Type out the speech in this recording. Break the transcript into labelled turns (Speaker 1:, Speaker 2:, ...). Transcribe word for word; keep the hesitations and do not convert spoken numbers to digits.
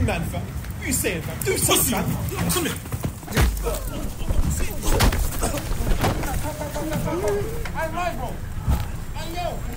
Speaker 1: man, fam. What you saying, fam? Do something, man. Come here. Hey, right, bro. Hey, yo.